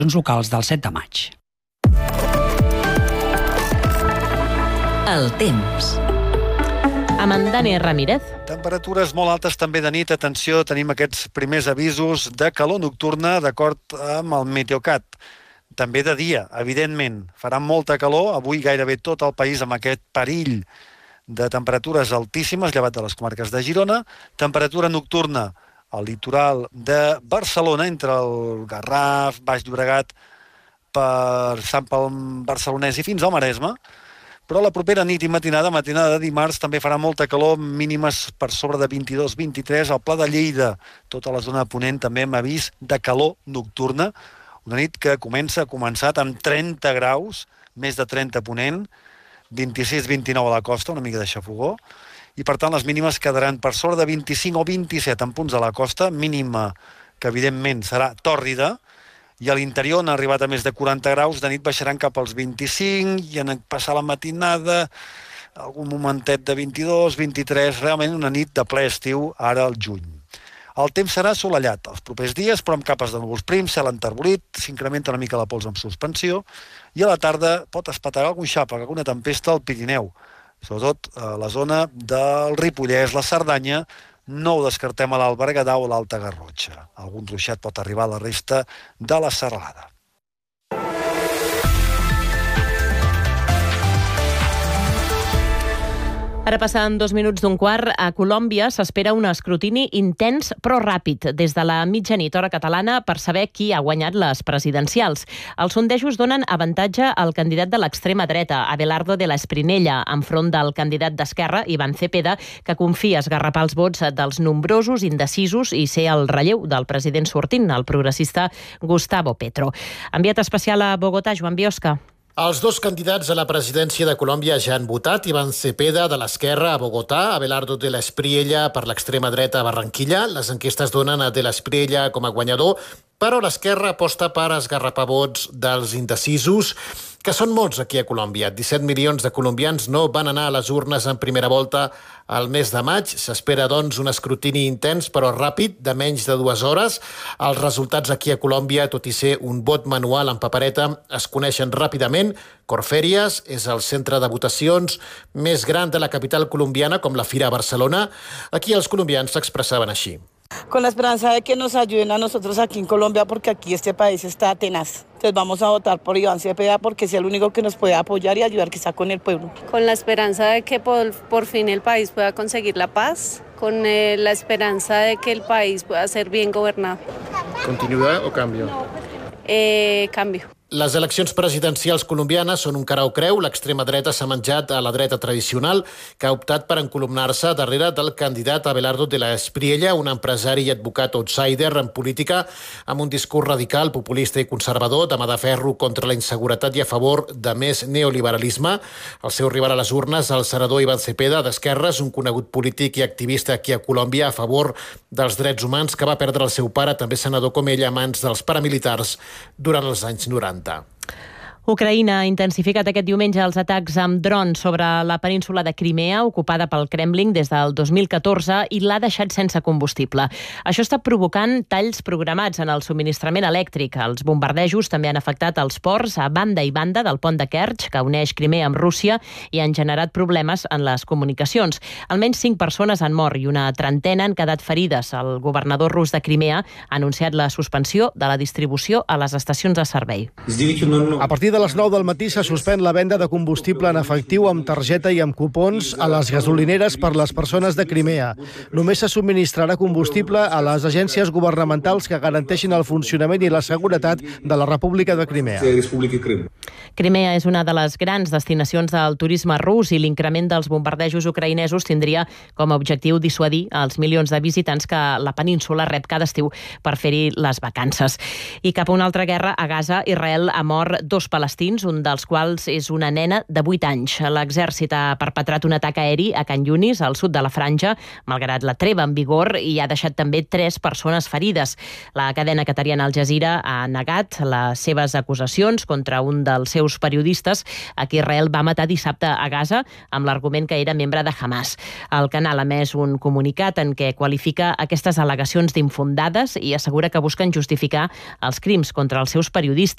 locals del 7 de maig. El temps. Amb en Dani Ramírez. Temperatures molt altes també de nit. Atenció, tenim aquests primers avisos de calor nocturna d'acord amb el Meteocat. També de dia, evidentment. Farà molta calor, avui gairebé tot el país amb aquest perill de temperatures altíssimes, llevat de les comarques de Girona. Temperatura nocturna al litoral de Barcelona, entre el Garraf, Baix Llobregat, per Sant Pol barcelonès i fins al Maresme. Però la propera nit i matinada de dimarts, també farà molta calor, mínimes per sobre de 22-23. Al Pla de Lleida, tota la zona de Ponent, també hem avís de calor nocturna. Una nit que ha començat amb 30 graus, més de 30 a Ponent, 26-29 a la costa, una mica de xafogó, i per tant les mínimes quedaran per sobre de 25 o 27 en punts de la costa, mínima que evidentment serà tòrrida, i a l'interior han arribat a més de 40 graus, de nit baixaran cap als 25, i en passar la matinada algun momentet de 22, 23, realment una nit de ple estiu ara al juny. El temps serà assolellat els propers dies, però amb capes de núvols prims, cel enterbolit, s'incrementa una mica la pols amb suspensió, i a la tarda pot espetar algun xàfec, alguna tempesta al Pirineu, sobretot a la zona del Ripollès, la Cerdanya. No ho descartem a l'Alt Berguedà o l'Alta Garrotxa. Algun ruixat pot arribar a la resta de la serralada. Ara passen 2 minuts d'un quart. A Colòmbia s'espera un escrutini intens però ràpid des de la mitjanit hora catalana per saber qui ha guanyat les presidencials. Els sondejos donen avantatge al candidat de l'extrema dreta, Abelardo de la Esprinella, enfront del candidat d'Esquerra, Iván Cepeda, que confia esgarrapar els vots dels nombrosos indecisos i ser el relleu del president sortint, el progressista Gustavo Petro. Enviat especial a Bogotà, Joan Biosca. Els dos candidats a la presidència de Colòmbia ja han votat. Iván Cepeda, de l'Esquerra, a Bogotà, Abelardo de la Espriella, per l'extrema dreta, a Barranquilla. Les enquestes donen a de la Espriella com a guanyador, però l'Esquerra aposta per esgarrapar vots dels indecisos, que són molts aquí a Colòmbia. 17 milions de colombians no van anar a les urnes en primera volta al mes de maig. S'espera, doncs, un escrutini intens, però ràpid, de menys de 2 hores. Els resultats aquí a Colòmbia, tot i ser un vot manual en papereta, es coneixen ràpidament. Corferias és el centre de votacions més gran de la capital colombiana, com la Fira a Barcelona. Aquí els colombians s'expressaven així. Con la esperanza de que nos ayuden a nosotros aquí en Colombia, porque aquí este país está tenaz. Entonces vamos a votar por Iván Cepeda porque es el único que nos puede apoyar y ayudar quizá con el pueblo. Con la esperanza de que por fin el país pueda conseguir la paz, con la esperanza de que el país pueda ser bien gobernado. ¿Continuidad o cambio? Cambio. Les eleccions presidencials colombianes són un cara o creu. L'extrema dreta s'ha menjat a la dreta tradicional, que ha optat per encolumnar-se darrere del candidat Abelardo de la Espriella, un empresari i advocat outsider en política, amb un discurs radical, populista i conservador, de mà de ferro contra la inseguretat i a favor de més neoliberalisme. El seu rival a les urnes, el senador Iván Cepeda, d'Esquerres, un conegut polític i activista aquí a Colòmbia a favor dels drets humans, que va perdre el seu pare, també senador com ell, a mans dels paramilitars durant els anys 90. Ucraïna ha intensificat aquest diumenge els atacs amb drons sobre la península de Crimea, ocupada pel Kremlin des del 2014, i l'ha deixat sense combustible. Això està provocant talls programats en el subministrament elèctric. Els bombardejos també han afectat els ports a banda i banda del pont de Kerch, que uneix Crimea amb Rússia, i han generat problemes en les comunicacions. Almenys 5 persones han mort i una trentena han quedat ferides. El governador rus de Crimea ha anunciat la suspensió de la distribució a les estacions de servei. A partir de les 9 del matí se suspèn la venda de combustible en efectiu amb targeta i amb cupons a les gasolineres per les persones de Crimea. Només se subministrarà combustible a les agències governamentals que garanteixin el funcionament i la seguretat de la República de Crimea. Crimea és una de les grans destinacions del turisme rus i l'increment dels bombardejos ucraïnesos tindria com a objectiu dissuadir els milions de visitants que la península rep cada estiu per fer-hi les vacances. I cap a una altra guerra, a Gaza, Israel ha mort 2 palestins palestins, un dels quals és una nena de 8 anys. L'exèrcit ha perpetrat un atac aeri a Can Yunis, al sud de la Franja, malgrat la treva en vigor, i ha deixat també 3 persones ferides. La cadena qatariana Al Jazeera ha negat les seves acusacions contra un dels seus periodistes a qui Israel va matar dissabte a Gaza amb l'argument que era membre de Hamas. El canal ha emès un comunicat en què qualifica aquestes al·legacions d'infundades i assegura que busquen justificar els crims contra els seus periodistes